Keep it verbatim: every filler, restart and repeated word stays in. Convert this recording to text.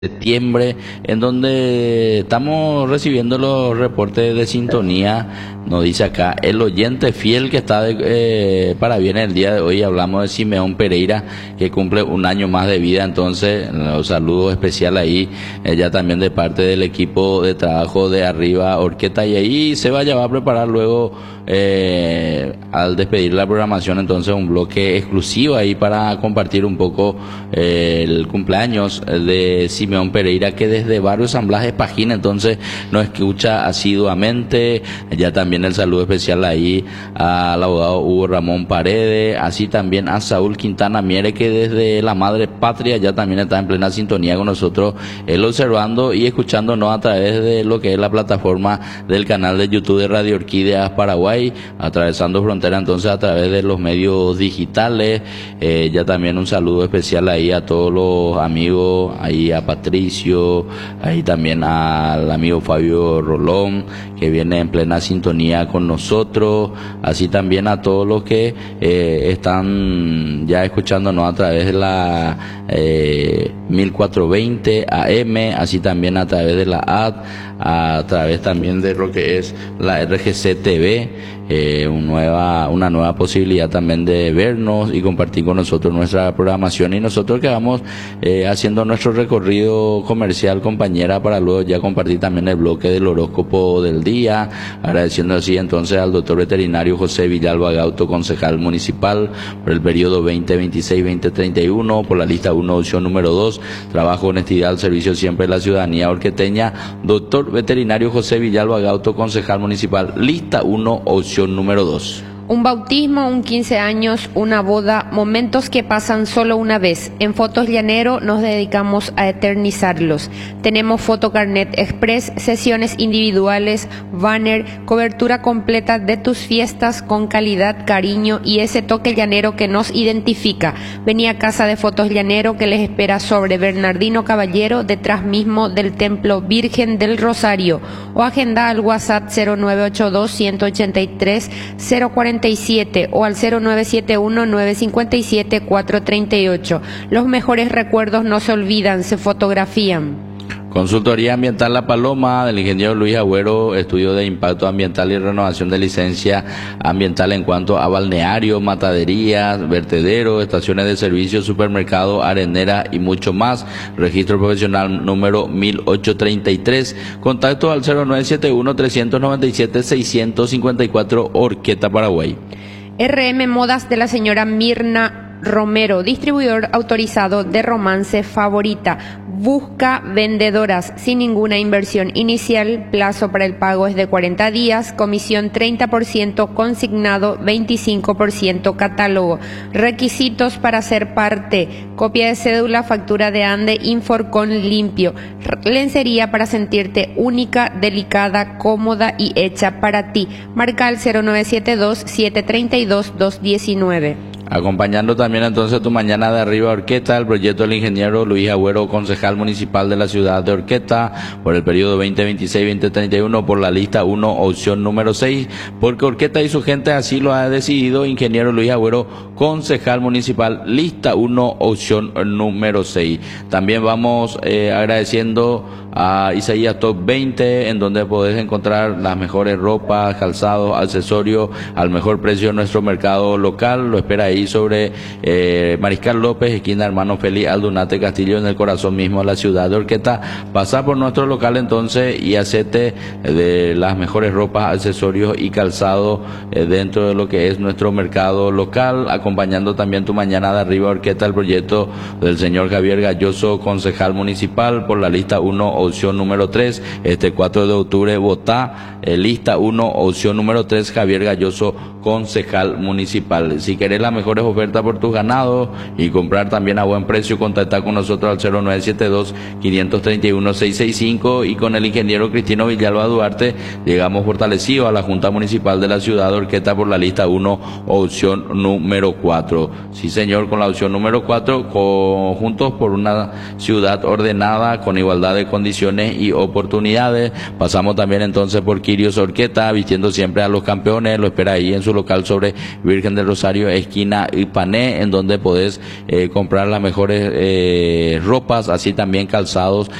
Septiembre, en donde estamos recibiendo los reportes de sintonía. Nos dice acá el oyente fiel que está de, eh, para bien el día de hoy. Hablamos de Simeón Pereira, que cumple un año más de vida. Entonces, los saludos especial ahí, eh, ya también de parte del equipo de trabajo de Arriba Orquesta. Y ahí se va, ya va a preparar luego, eh, al despedir la programación, entonces un bloque exclusivo ahí para compartir un poco eh, el cumpleaños de Simeón Pereira, que desde Barrio San Blas de Pajín entonces nos escucha asiduamente. Ya también el saludo especial ahí al abogado Hugo Ramón Paredes, así también a Saúl Quintana Miere, que desde la madre patria ya también está en plena sintonía con nosotros, él observando y escuchándonos a través de lo que es la plataforma del canal de YouTube de Radio Orquídeas Paraguay, atravesando frontera entonces a través de los medios digitales. Eh, ya también un saludo especial ahí a todos los amigos, ahí a Patricio, ahí también al amigo Fabio Rolón, que viene en plena sintonía con nosotros, así también a todos los que eh, están ya escuchándonos a través de la eh, mil cuatrocientos veinte A M, así también a través de la A D, a través también de lo que es la R G C T V, eh, una nueva, una nueva posibilidad también de vernos y compartir con nosotros nuestra programación, y nosotros que vamos eh, haciendo nuestro recorrido comercial, compañera, para luego ya compartir también el bloque del horóscopo del día, agradeciendo así entonces al doctor veterinario José Villalba Gauto, concejal municipal por el periodo veinte veintiséis veinte treinta y uno, por la lista uno, opción número dos, trabajo, honestidad al servicio siempre de la ciudadanía orqueteña. Doctor veterinario José Villalba Gauto, concejal municipal, lista uno, opción número dos. Un bautismo, un quince años, una boda, momentos que pasan solo una vez. En Fotos Llanero nos dedicamos a eternizarlos. Tenemos Fotocarnet Express, sesiones individuales, banner, cobertura completa de tus fiestas con calidad, cariño y ese toque llanero que nos identifica. Vení a Casa de Fotos Llanero, que les espera sobre Bernardino Caballero, detrás mismo del Templo Virgen del Rosario, o agenda al WhatsApp cero nueve ocho dos, uno ocho tres, cero cuatro siete o al cero nueve siete uno, nueve cinco siete, cuatro tres ocho. Los mejores recuerdos no se olvidan, se fotografían. Consultoría Ambiental La Paloma, del ingeniero Luis Agüero, estudio de impacto ambiental y renovación de licencia ambiental en cuanto a balneario, mataderías, vertederos, estaciones de servicio, supermercado, arenera y mucho más. Registro profesional número mil ochocientos treinta y tres. Contacto al cero nueve siete uno, tres nueve siete, seis cinco cuatro, Orquesta Paraguay. R M Modas de la señora Mirna Romero, distribuidor autorizado de Romance Favorita. Busca vendedoras sin ninguna inversión inicial, plazo para el pago es de cuarenta días, comisión treinta por ciento consignado, veinticinco por ciento catálogo. Requisitos para ser parte: copia de cédula, factura de ANDE, Inforcon limpio. Lencería para sentirte única, delicada, cómoda y hecha para ti. Marca al cero nueve siete dos, siete tres dos, dos uno nueve. Acompañando también entonces tu mañana de Arriba Orquesta, el proyecto del ingeniero Luis Agüero, concejal municipal de la ciudad de Orquesta, por el periodo veinte veintiséis veinte treinta y uno, por la lista uno, opción número seis, porque Orquesta y su gente así lo ha decidido. Ingeniero Luis Agüero, concejal municipal, lista uno, opción número seis. También vamos eh, agradeciendo a Isaías Top veinte, en donde podés encontrar las mejores ropas, calzados, accesorios al mejor precio en nuestro mercado local. Lo espera ahí sobre eh, Mariscal López, esquina Hermano Félix Aldunate Castillo, en el corazón mismo de la ciudad de Orquesta. Pasá por nuestro local entonces y hacete de las mejores ropas, accesorios y calzado eh, dentro de lo que es nuestro mercado local. Acompañando también tu mañana de Arriba Orquesta, el proyecto del señor Javier Galloso, concejal municipal, por la lista uno, opción número tres. Este cuatro de octubre votá, eh, lista uno, opción número tres, Javier Galloso, concejal municipal. Si querés las mejores ofertas por tus ganados y comprar también a buen precio, contacta con nosotros al cero nueve siete dos, cinco tres uno, seis seis cinco, y con el ingeniero Cristino Villalba Duarte llegamos fortalecidos a la Junta Municipal de la ciudad de Orquesta por la lista uno, opción número cuatro. Sí señor, con la opción número cuatro, juntos por una ciudad ordenada con igualdad de condiciones y oportunidades. Pasamos también entonces por Quirios Orquesta, vistiendo siempre a los campeones. Lo espera ahí en su local sobre Virgen del Rosario, esquina tienda Ipané, en donde podés eh, comprar las mejores eh, ropas, así también calzados